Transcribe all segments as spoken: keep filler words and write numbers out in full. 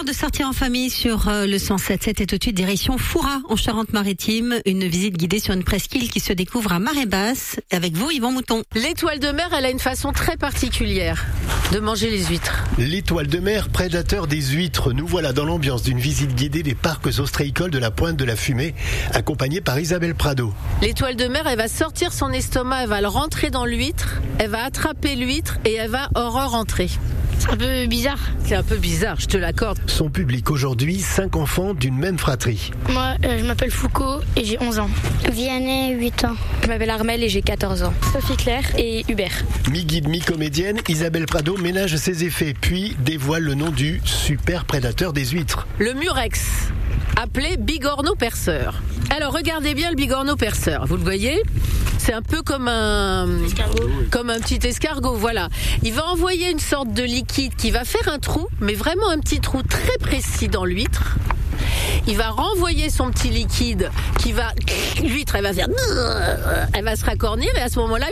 de sortir en famille sur le cent sept sept et tout de suite direction Fouras en Charente-Maritime. Une visite guidée sur une presqu'île qui se découvre à marée basse. Avec vous, Yvan Mouton. L'étoile de mer, elle a une façon très particulière de manger les huîtres. L'étoile de mer, prédateur des huîtres. Nous voilà dans l'ambiance d'une visite guidée des parcs ostréicoles de la Pointe de la Fumée, accompagnée par Isabelle Prado. L'étoile de mer, elle va sortir son estomac, elle va le rentrer dans l'huître, elle va attraper l'huître et elle va re-rentrer. C'est un peu bizarre. C'est un peu bizarre, je te l'accorde. Son public aujourd'hui, cinq enfants d'une même fratrie. Moi, euh, je m'appelle Foucault et j'ai onze ans. Vianney, huit ans. Je m'appelle Armel et j'ai quatorze ans. Sophie Claire et Hubert. Mi-guide, mi-comédienne, Isabelle Prado ménage ses effets, puis dévoile le nom du super prédateur des huîtres. Le murex, appelé bigorneau perceur. Alors regardez bien le bigorneau perceur, vous le voyez ? C'est un peu comme un, comme un petit escargot, voilà. Il va envoyer une sorte de liquide qui va faire un trou, mais vraiment un petit trou très précis dans l'huître. Il va renvoyer son petit liquide qui va... L'huître, elle va faire... Elle va se racornir et à ce moment-là,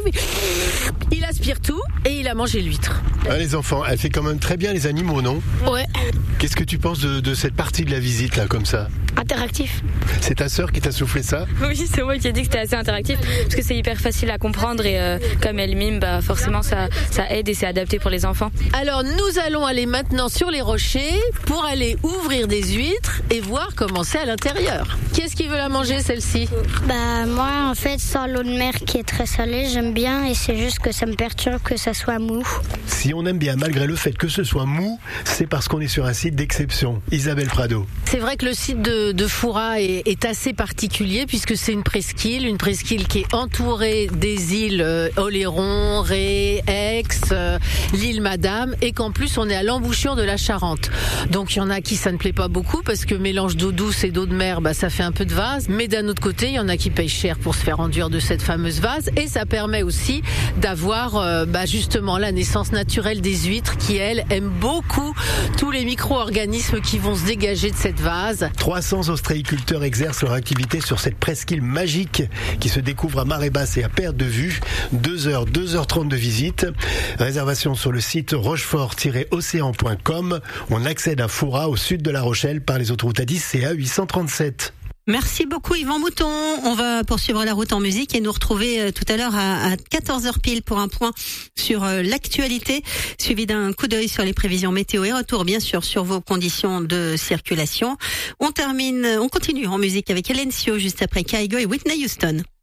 il aspire tout et il a mangé l'huître. Ah, les enfants, elle fait quand même très bien les animaux, non ? Ouais. Qu'est-ce que tu penses de, de cette partie de la visite, là, comme ça ? Interactif. C'est ta sœur qui t'a soufflé ça ? Oui, c'est moi qui ai dit que c'était assez interactif parce que c'est hyper facile à comprendre et euh, comme elle mime, bah, forcément ça, ça aide et c'est adapté pour les enfants. Alors nous allons aller maintenant sur les rochers pour aller ouvrir des huîtres et voir comment c'est à l'intérieur. Qui est-ce qui veut la manger celle-ci ? Bah moi en fait sans l'eau de mer qui est très salée j'aime bien et c'est juste que ça me perturbe que ça soit mou. Si on aime bien malgré le fait que ce soit mou, c'est parce qu'on est sur un site d'exception. Isabelle Prado. C'est vrai que le site de, de Fouras est, est assez particulier puisque c'est une presqu'île, une presqu'île qui est entourée des îles euh, Oléron, Ré, Aix, euh, l'île Madame et qu'en plus on est à l'embouchure de la Charente. Donc il y en a qui ça ne plaît pas beaucoup parce que mélange d'eau douce et d'eau de mer, bah, ça fait un peu de vase. Mais d'un autre côté, il y en a qui payent cher pour se faire enduire de cette fameuse vase et ça permet aussi d'avoir euh, bah, justement la naissance naturelle des huîtres qui, elles, aiment beaucoup tous les micro-organismes qui vont se dégager de cette vase. trois cents ostréiculteurs exercent leur activité sur cette presqu'île magique qui se découvre à marée basse et à perte de vue. deux heures, deux heures trente de visite. Réservation sur le site rochefort tiret océan point com. On accède à Fouras, au sud de La Rochelle, par les autoroutes A dix et A huit cent trente-sept. Merci beaucoup Yvan Mouton. On va poursuivre la route en musique et nous retrouver tout à l'heure à quatorze heures pile pour un point sur l'actualité, suivi d'un coup d'œil sur les prévisions météo et retour bien sûr sur vos conditions de circulation. On termine, on continue en musique avec Hélène Sio juste après Kygo et Whitney Houston.